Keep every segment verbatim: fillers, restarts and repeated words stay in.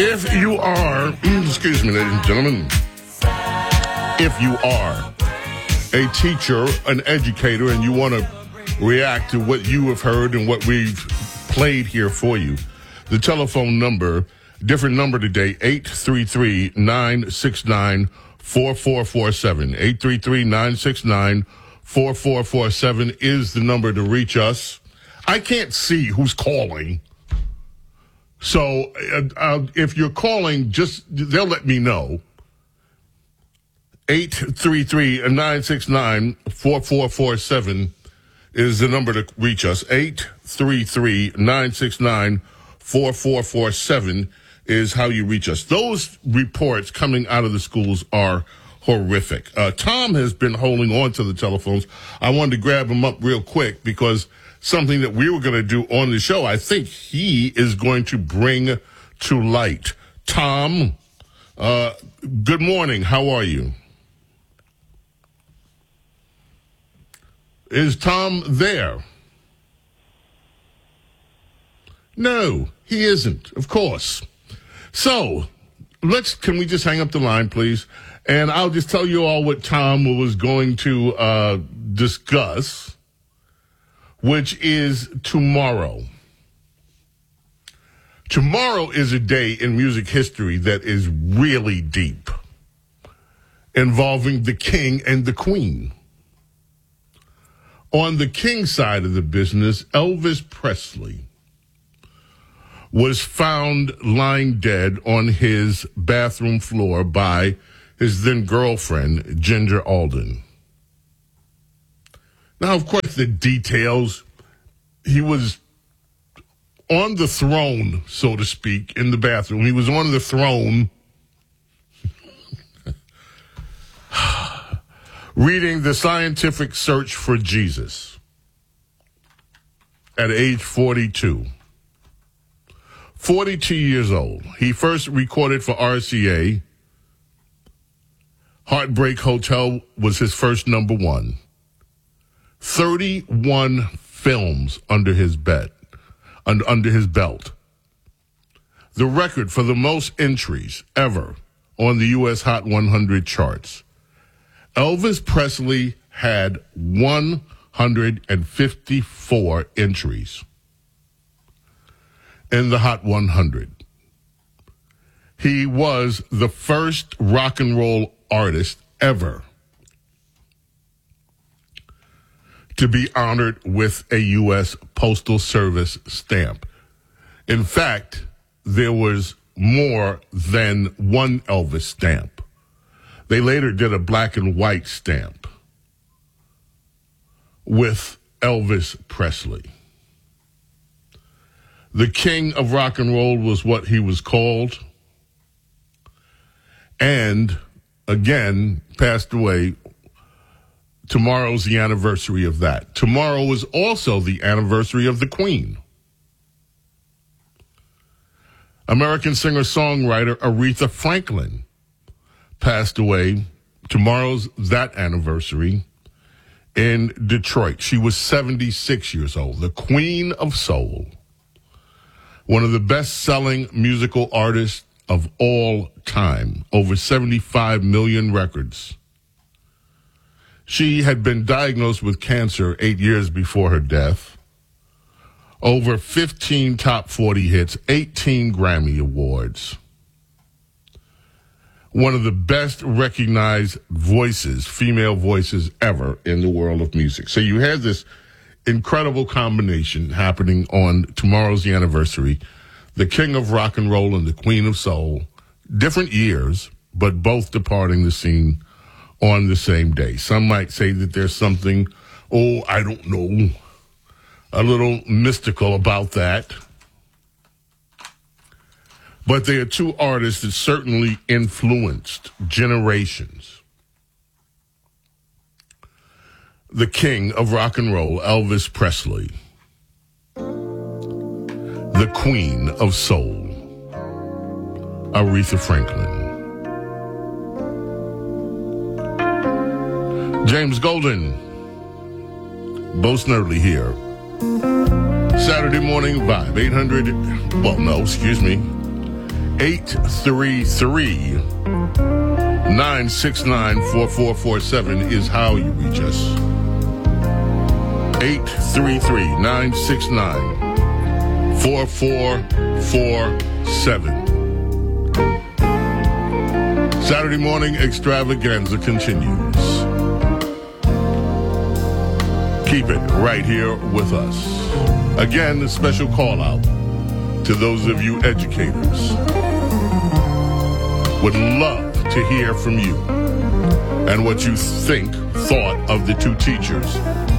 If you are, excuse me, ladies and gentlemen, if you are a teacher, an educator, and you want to react to what you have heard and what we've played here for you, the telephone number, different number today, eight three three, nine six nine, four four four seven. eight three three, nine six nine, four four four seven is the number to reach us. I can't see who's calling. So uh, uh, if you're calling, just they'll let me know. eight three three, nine six nine, four four four seven is the number to reach us. eight three three, nine six nine, four four four seven is how you reach us. Those reports coming out of the schools are horrific. Uh, Tom has been holding on to the telephones. I wanted to grab him up real quick because something that we were going to do on the show, I think he is going to bring to light. Tom, uh, good morning. How are you? Is Tom there? No, he isn't, of course. So, let's, can we just hang up the line, please? And I'll just tell you all what Tom was going to uh, discuss, which is tomorrow. Tomorrow is a day in music history that is really deep, involving the king and the queen. On the king side of the business, Elvis Presley was found lying dead on his bathroom floor by his then girlfriend, Ginger Alden. Now, of course, the details, he was on the throne, so to speak, in the bathroom. He was on the throne reading The Scientific Search for Jesus at age forty-two. forty-two years old. He first recorded for R C A. Heartbreak Hotel was his first number one. thirty-one films under his bed, under, under his belt. The record for the most entries ever on the U S Hot one hundred charts. Elvis Presley had one hundred fifty-four entries in the Hot one hundred. He was the first rock and roll artist ever to be honored with a U S Postal Service stamp. In fact, there was more than one Elvis stamp. They later did a black and white stamp with Elvis Presley. The king of rock and roll was what he was called, and again, passed away. Tomorrow's the anniversary of that. Tomorrow is also the anniversary of the Queen. American singer-songwriter Aretha Franklin passed away. Tomorrow's that anniversary in Detroit. She was seventy-six years old. The Queen of Soul. One of the best-selling musical artists of all time. Over seventy-five million records. She had been diagnosed with cancer eight years before her death. Over fifteen top forty hits, eighteen Grammy Awards. One of the best recognized voices, female voices ever in the world of music. So you had this incredible combination happening on Tomorrow's the anniversary. The king of rock and roll and the queen of soul. Different years, but both departing the scene on the same day. Some might say that there's something, oh, I don't know, a little mystical about that. But they are two artists that certainly influenced generations. The king of rock and roll, Elvis Presley. The queen of soul, Aretha Franklin. James Golden, Bo Snerdley here. Saturday Morning Vibe, eight hundred, well, no, excuse me, eight three three, nine six nine, four four four seven is how you reach us. eight three three, nine six nine, four four four seven. Saturday morning extravaganza continues. Keep it right here with us. Again, a special call out to those of you educators. Would love to hear from you and what you think, thought of the two teachers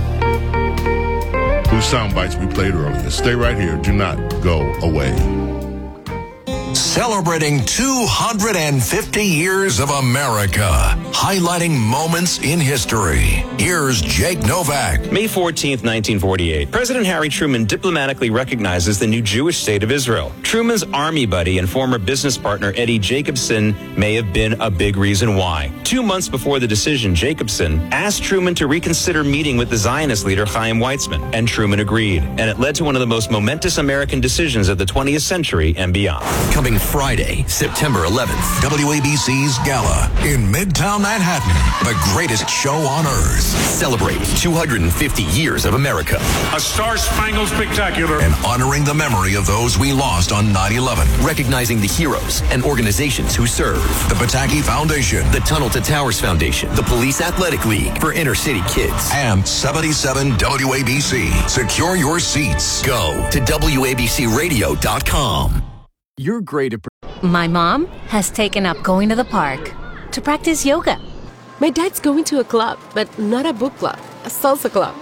whose sound bites we played earlier. Stay right here. Do not go away. Celebrating two hundred fifty years of America, highlighting moments in history. Here's Jake Novak. May fourteenth, nineteen forty-eight. President Harry Truman diplomatically recognizes the new Jewish state of Israel. Truman's army buddy and former business partner Eddie Jacobson may have been a big reason why. Two months before the decision, Jacobson asked Truman to reconsider meeting with the Zionist leader Chaim Weizmann, and Truman agreed. And it led to one of the most momentous American decisions of the twentieth century and beyond. Coming Friday, September eleventh, W A B C's Gala in Midtown Manhattan. The greatest show on earth. Celebrate two hundred fifty years of America. A Star-Spangled Spectacular. And honoring the memory of those we lost on nine eleven. Recognizing the heroes and organizations who serve. The Pataki Foundation. The Tunnel to Towers Foundation. The Police Athletic League for inner city kids. And seventy-seven W A B C. Secure your seats. Go to W A B C radio dot com. You're great at... My mom has taken up going to the park to practice yoga. My dad's going to a club, but not a book club, a salsa club.